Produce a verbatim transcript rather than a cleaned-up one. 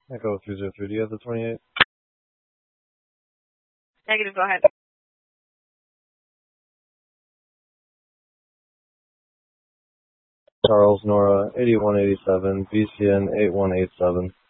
Echo three zero three, do you have the twenty-eight? Negative, go ahead. Charles Nora eighty-one eighty-seven, B C N eight one eight seven.